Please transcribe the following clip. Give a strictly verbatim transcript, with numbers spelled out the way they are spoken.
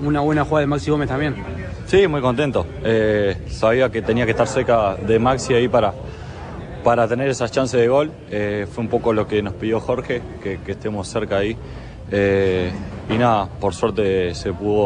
una buena jugada de Maxi Gómez también. Sí, muy contento. Eh, sabía que tenía que estar cerca de Maxi ahí para, para tener esas chances de gol. Eh, fue un poco lo que nos pidió Jorge, que, que estemos cerca ahí. Eh, y nada, por suerte se pudo